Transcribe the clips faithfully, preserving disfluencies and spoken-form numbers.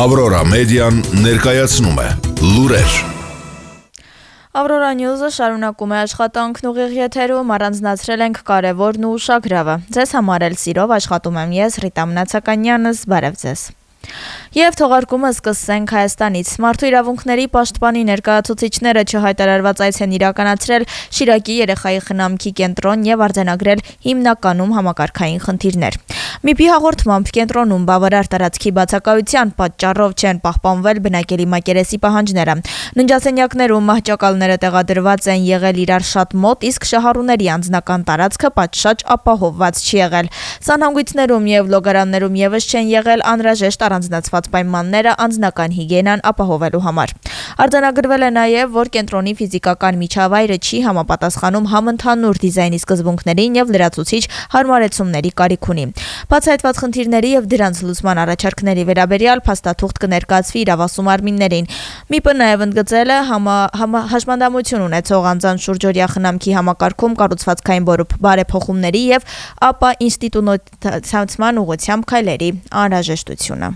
Ավրորա մեդիան ներկայացնում է լուրեր։ Ավրորա Նյուզը շարունակում է աշխատանքն ուղիղ եթերում, առանձնացրել ենք կարևորն ու ուշագրավը։ Ձեզ համար էլ սիրով աշխատում եմ ես, Ռիտա Մնացականյանս, բարև ձեզ։ Եվ թողարկումը սկսենք Հայաստանից։ Մարդու իրավունքների պաշտպանի ներկայացուցիչները չհայտարարված այց են իրականացրել Շիրակի երեխայի խնամքի կենտրոն եւ արձանագրել հիմնականում համակարգային խնդիրներ։ ՄԻՊ-ի հաղորդմամբ կենտրոնում բավարար տարածքի բացակայության պատճառով չեն պահպանվել բնակելի մակերեսի պահանջները։ Ննջասենյակներում մահճակալները տեղադրված են եղել իրար շատ մոտ, իսկ շահառուների անձնական տարածքը պատշաճ ապահովված չի եղել։ Սանհանգույցներում եւ լոգարաններում եւս չեն եղել անհրաժեշտ առանձնացված պայմանները անձնական հիգիենան ապահովելու համար։ Արձանագրվել է նաև, որ կենտրոնի ֆիզիկական միջավայրը չի համապատասխանում համընդհանուր դիզայնի սկզբունքներին եւ լրացուցիչ հարմարեցումների կարիք ունի։ Բացահայտված խնդիրների եւ դրանց լուծման առաջարկների վերաբերյալ փաստաթուղթ կներկայացվի իրավասու մարմիններին։ ՄԻՊ-ը նաև ընդգծել է հաշմանդամություն ունեցող անձանց շուրջօրյա խնամքի համակարգում կառուցվածքային բարեփոխումների եւ ապա ինստիտուցիոնալიზացման ուղղությամբ քայլերի անհրաժեշտությունը։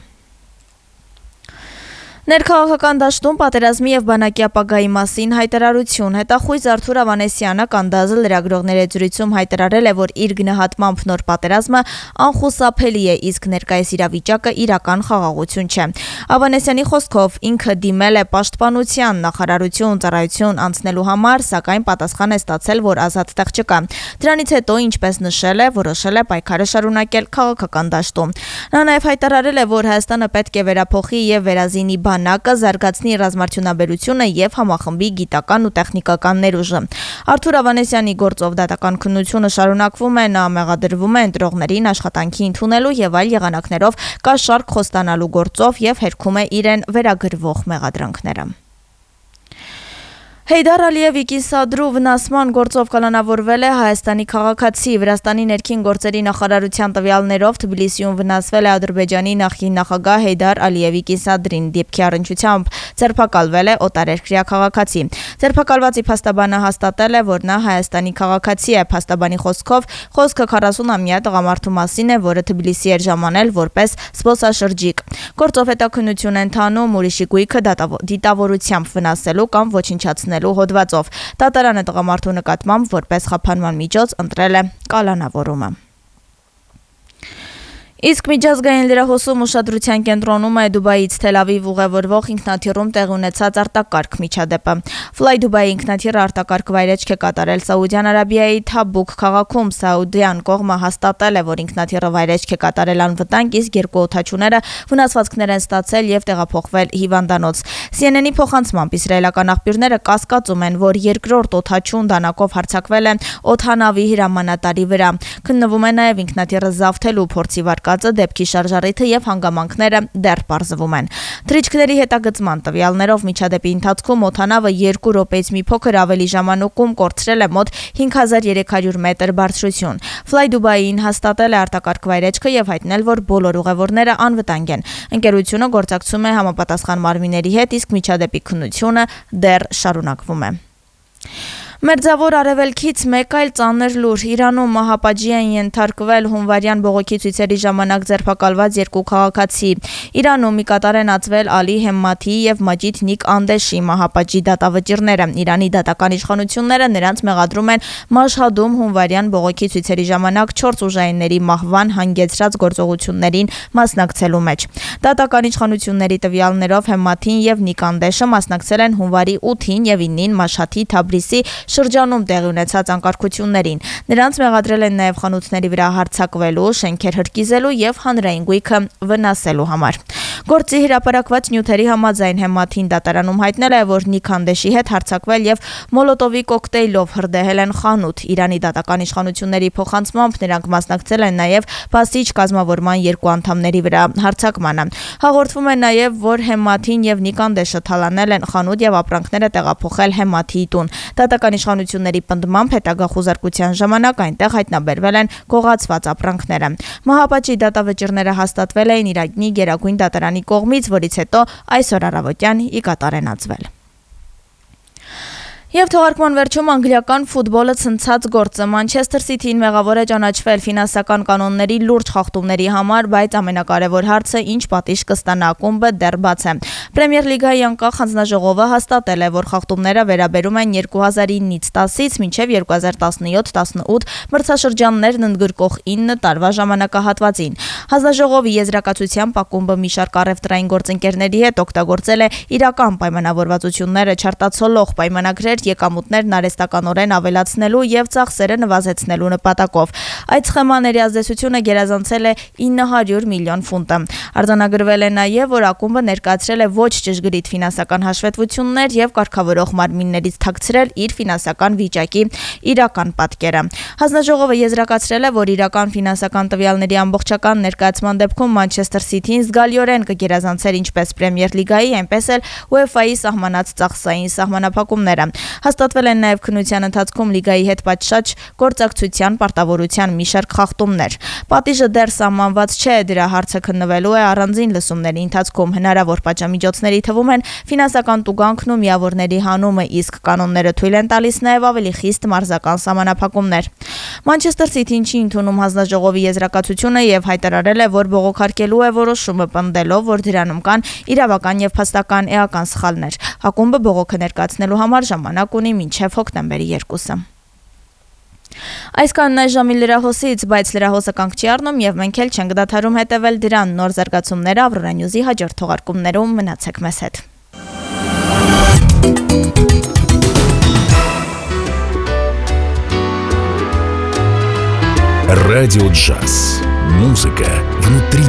Ներքաղաքական դաշտում պատերազմի եւ բանակի ապագայի մասին հայտարարություն։ Հետախույզ Արթուր Ավանեսյանը Կանդազը լրագրողների զրույցում հայտարարել է, որ իր գնահատմամբ նոր պատերազմը անխուսափելի է, իսկ ներկայիս իրավիճակը իրական խաղաղություն չէ։ Ավանեսյանի խոսքով ինքը դիմել է պաշտպանության նախարարություն ծառայություն անցնելու համար, սակայն պատասխան է ստացել, որ ազատ տեղ չկա։ Դրանից հետո, ինչպես նշել է, որոշել է պայքարը շարունակել քաղաքական դաշտում։ Նա նաև հայտարարել է, որ Հայաստանը պետք է վերափոխի եւ վերազինի բանակը, զարգացնի ռազմարդյունաբերությունը եւ համախմբի գիտական ու տեխնիկական ներուժը։ Արթուր Ավանեսյանի գործով դատական քննությունը շարունակվում է, նա մեղադրվում է ընտրողներին աշխատանքի ընդունելու եւ այլ եղանակներով կաշառք խոստանալու գործով եւ հերքում է իրեն վերագրվող մեղադրանքները։ Հեյդար Ալիևի կիսադրու վնասման գործով կալանավորվել է Հայաստանի քաղաքացի։ Վրաստանի ներքին գործերի նախարարության տվյալներով Թբիլիսիում վնասվել է Ադրբեջանի նախկին նախագահ Հեյդար Ալիևի կիսադրին, դեպքի առնչությամբ ձերբակալվել է օտարերկրյա քաղաքացի։ Ձերբակալվածի փաստաբանը հաստատել է, որ նա Հայաստանի քաղաքացի է։ Փաստաբանի խոսքով խոսքը քառասունամյա տղամարդու մասին է, որը Թբիլիսի էր ժամանել որպես զբոսաշրջիկ։ Գործով հետաքննություն են ընթանում ուրիշի գույքը դիտավորությամբ վնասելու կամ ոչնչացնելու հոդվածով։ Դատարանը տղամարդու նկատմամբ որպես խափանման միջոց ընտրել է կալանավորումը։ Իսկ միջազգային լրահոսում ուշադրության կենտրոնում է Դուբայից Թել Ավիվ ուղևորվող ինքնաթիռում տեղի ունեցած արտակարգ միջադեպը։ Fly Dubai ինքնաթիռը արտակարգ վայրեջք է կատարել Սաուդյան Արաբիայի Թաբուկ քաղաքում։ Սաուդյան կողմը հաստատել է, որ ինքնաթիռը վայրեջք է կատարել անվտանգ, իսկ երկու օդաչուները վնասվածքներ են ստացել եւ տեղափոխվել հիվանդանոց։ C N N-ի փոխանցմամբ իսրայելական աղբյուրները կասկածում են, որ երկրորդ օդաչուն դանակով հարձակվել է օդանավի հրամանատարի վրա։ Քննվում է նաեւ ինքնաթիռը զավթելու փորձի վարկածը, դեպքի շարժառիթը եւ հանգամանքները դեռ պարզվում են։ Թռիչքների հետագծման տվյալներով միջադեպի ընթացքում օդանավը երկու րոպեից մի փոքր ավելի ժամանակում կորցրել է մոտ հինգ հազար երեք հարյուր մետր բարձրություն։ Fly Dubai-ին հաստատել է արտակարգ վայրեջքը եւ հայտնել, որ բոլոր ուղևորները անվտանգ են։ Ընկերությունը գործակցում է համապատասխան մարմինների հետ, իսկ միջադեպի քննությունը դեռ շարունակվում է։ Մերձավոր արևելքից մեկ այլ ծանր լուր։ Իրանում մահապատժի են ենթարկվել հունվարյան բողոքի ցույցերի ժամանակ ձերբակալված երկու քաղաքացի։ Իրանում մի կատար են ածվել Ալի Հեմմաթի եւ Մաջիդ Նիկ Անդեշի մահապատժի դատավճիռները։ Իրանի դատական իշխանությունները նրանց մեղադրում են Մաշհադում հունվարյան բողոքի ցույցերի ժամանակ չորս ուժայինների մահվան հանգեցրած գործողություններին մասնակցելու մեջ։ Դատական իշխանությունների տվյալներով Հեմմաթին եւ Նիկ Անդեշը մասնակցել են հունվարի ութին եւ ինին Մաշհադի Թաբրիսի շրջանում տեղի ունեցած անկարգություններին։ Նրանց մեղադրել են նաև խանութների վրա հարձակվելու, շենքեր հրկիզելու եւ հանրային գույքը վնասելու համար։ Գործի հրապարակված նյութերի համաձայն Հեմմաթին դատարանում հայտնել է, որ Նիկ Անդեշի հետ հարձակվել եւ մոլոտովի կոկտեյլով հրդեհել են խանութ։ Իրանի դատական իշխանությունների փոխանցմամբ նրանք մասնակցել են նաև բասիչ կազմավորման երկու անդամների վրա հարձակմանը։ Հաղորդվում է նաև, որ Հեմմաթին եւ Նիկ Անդեշը թալանել են խանութ եւ ապրանքները տեղափոխել Հեմմաթիի տուն։ Դատական իշխանությունների պնդմամբ հետագա խուզարկության ժամանակ այնտեղ հայտնաբերվել են գողացված ապրանքները։ Մահապատժի դատավճիռները հաստատվել էին Իրանի գերագույն դատարանի կողմից, որից հետո այսօր առավոտյան ի կատար են ածվել։ Եվ թողարկման վերջում անգլիական ֆուտբոլը ցնցած գործը Մանչեսթեր Սիթիին մեղավոր է ճանաչվել ֆինանսական կանոնների լուրջ խախտումների համար, բայց ամենակարևոր հարցը ինչ պատիժ կստանա ակումբը դեռ բաց է։ Պրեմիեր լիգայի անկախ հանձնաժողովը հաստատել է, որ խախտումները վերաբերում են երկու հազար ինից տասից մինչև երկու հազար տասնյոթ տասնութ մրցաշրջաններն ընդգրկող ինը տարվա ժամանակահատվածին։ Հանձնաժողովի եզրակացությամբ ակումբը մի շարք առևտրային գործընկերների հետ օգտագործել է իրական պայմանավորվածությունները չարտացոլող պայմանագրեր եկամուտներն արհեստականորեն ավելացնելու եւ ծախսերը նվազեցնելու նպատակով։ Այդ սխեմաների ազդեցությունը գերազանցել է ինը հարյուր միլիոն ֆունտը։ Արձանագրվել է նաեւ, որ ակումբը ներկայացրել է ոչ ճշգրիտ ֆինանսական հաշվետվություններ եւ կարգավորող մարմիններից թաքցրել իր ֆինանսական վիճակի իրական պատկերը։ Հանձնաժողովը եզրակացրել է, որ իրական ֆինանսական տվյալների ամբողջական ներկայացման դեպքում Մանչեսթեր Սիթիին զգալիորեն կգերազանցեր ինչպես Պրեմիեր լիգայի, այնպես էլ ՈՒԵՖԱ-ի սահմանած ծախսային սահմանափակումները։ Հաստատվել են նաև քննության ընթացքում լիգայի հետ պատշաճ գործակցության պարտավորության մի շարք խախտումներ։ Պատիժը դեռ սահմանված չէ, դրա հարցը քննվելու է առանձին լսումների ընթացքում։ Հնարավոր պատժամիջոցների թվում են ֆինանսական տուգանքն ու միավորների հանումը, իսկ կանոնները թույլ են տալիս նաև ավելի խիստ մարզական սահմանափակումներ։ Մանչեսթեր Սիթին չի ընդունում հանձնաժողովի եզրակացությունը եւ հայտարարել է, որ բողոքարկելու է որոշումը, պնդելով, որ դրանում կան իրավական եւ փաստական էական սխալներ։ Ակումբը բողոքը ներկայացնելու համար ժամանակ ունի մինչև հոկտեմբերի երկուսը։ Այսքանն այս ժամի լրահոսից, բայց լրահոսը կանգ չի առնում եւ մենք էլ չենք դադարում հետեւել դրան։ Նոր զարգացումները Ավրորա Նյուզի հաջորդ թողարկումներում, մնացեք մեզ հետ։ Радио Джаз. Музыка внутри